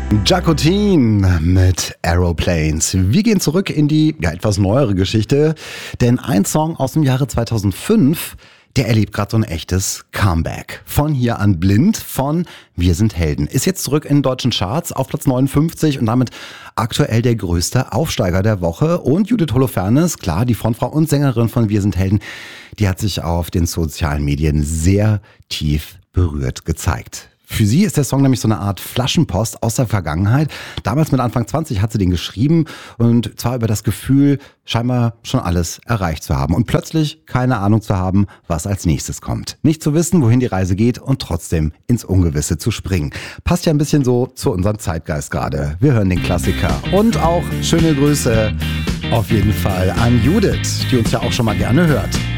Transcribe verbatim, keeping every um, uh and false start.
Jacqueline mit Aeroplanes. Wir gehen zurück in die ja, etwas neuere Geschichte, denn ein Song aus dem Jahre zweitausendfünf, der erlebt gerade so ein echtes Comeback. Von hier an blind von Wir sind Helden. Ist jetzt zurück in den deutschen Charts auf Platz neunundfünfzig und damit aktuell der größte Aufsteiger der Woche. Und Judith Holofernes, klar, die Frontfrau und Sängerin von Wir sind Helden, die hat sich auf den sozialen Medien sehr tief berührt gezeigt. Für sie ist der Song nämlich so eine Art Flaschenpost aus der Vergangenheit. Damals mit Anfang zwanzig hat sie den geschrieben und zwar über das Gefühl, scheinbar schon alles erreicht zu haben und plötzlich keine Ahnung zu haben, was als nächstes kommt. Nicht zu wissen, wohin die Reise geht und trotzdem ins Ungewisse zu springen. Passt ja ein bisschen so zu unserem Zeitgeist gerade. Wir hören den Klassiker und auch schöne Grüße auf jeden Fall an Judith, die uns ja auch schon mal gerne hört.